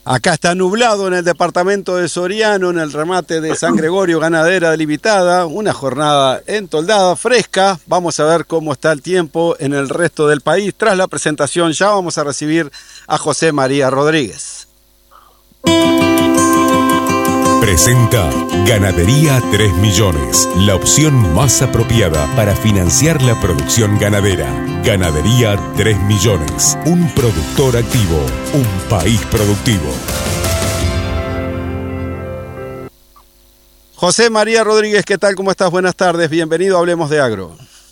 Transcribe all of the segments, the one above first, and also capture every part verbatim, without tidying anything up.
Acá está nublado en el departamento de Soriano, en el remate de San Gregorio, ganadera delimitada. Una jornada entoldada, fresca. Vamos a ver cómo está el tiempo en el resto del país. Tras la presentación ya vamos a recibir a José María Rodríguez. Presenta Ganadería tres millones, la opción más apropiada para financiar la producción ganadera. Ganadería tres millones, un productor activo, un país productivo. José María Rodríguez, ¿qué tal? ¿Cómo estás? Buenas tardes, bienvenido a Hablemos de Agro.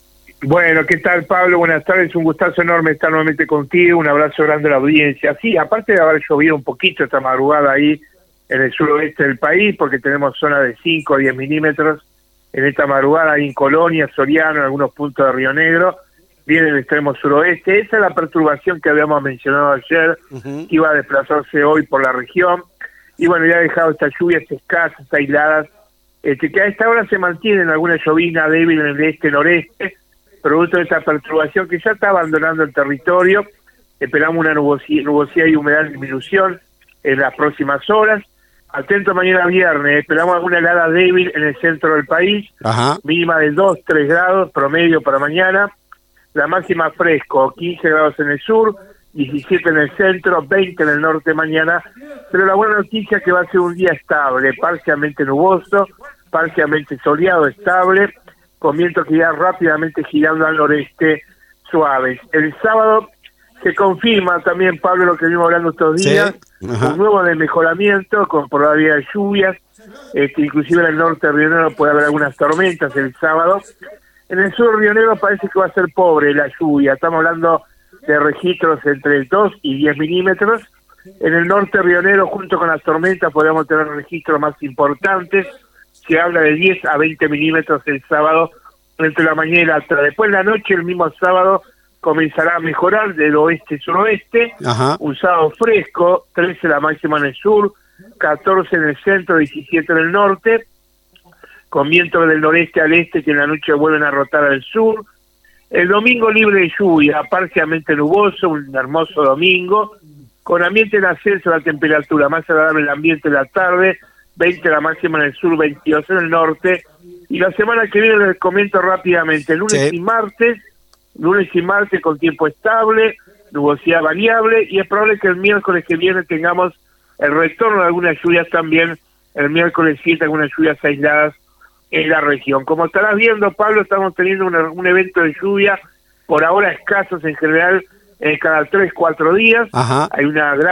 Bueno, ¿qué tal, Pablo? Buenas tardes, un gustazo enorme estar nuevamente contigo, un abrazo grande a la audiencia. Sí, aparte de haber llovido un poquito esta madrugada ahí en el suroeste del país, porque tenemos zona de cinco a diez milímetros en esta madrugada ahí en Colonia, Soriano, en algunos puntos de Río Negro, viene el extremo suroeste. Esa es la perturbación que habíamos mencionado ayer, uh-huh. que iba a desplazarse hoy por la región, y bueno, ya ha dejado estas lluvias escasas, aisladas, este, que a esta hora se mantienen alguna llovizna débil en el este-noreste, producto de esta perturbación que ya está abandonando el territorio. Esperamos una nubosidad, nubosidad y humedad en disminución en las próximas horas. Atento mañana viernes, esperamos alguna helada débil en el centro del país, Ajá. mínima de dos, tres grados, promedio para mañana, la máxima fresco, quince grados en el sur, diecisiete en el centro, veinte en el norte mañana, pero la buena noticia es que va a ser un día estable, parcialmente nuboso, parcialmente soleado, estable, con vientos que irá rápidamente girando al noreste suaves. El sábado se confirma también, Pablo, lo que venimos hablando estos días, sí. un nuevo de mejoramiento con probabilidad de lluvias, este, inclusive en el norte de Río Negro puede haber algunas tormentas el sábado. En el sur de Río Negro parece que va a ser pobre la lluvia, estamos hablando de registros entre dos y diez milímetros. En el norte de Río Negro, junto con las tormentas, podemos tener registros más importantes, se habla de diez a veinte milímetros el sábado entre la mañana y la tarde. Después de la noche, el mismo sábado, comenzará a mejorar del oeste-suroeste, un sábado fresco, trece la máxima en el sur, catorce en el centro, diecisiete en el norte, con vientos del noreste al este que en la noche vuelven a rotar al sur. El domingo libre de lluvia, parcialmente nuboso, un hermoso domingo, con ambiente en ascenso de la temperatura, más agradable el ambiente de la tarde, veinte la máxima en el sur, veintidós en el norte, y la semana que viene les comento rápidamente, lunes sí. y martes, lunes y martes con tiempo estable, nubosidad variable, y es probable que el miércoles que viene tengamos el retorno de algunas lluvias también, el miércoles siete algunas lluvias aisladas en la región. Como estarás viendo, Pablo, estamos teniendo un, un evento de lluvia, por ahora escasos en general, eh, cada tres, cuatro días. Ajá. Hay una gran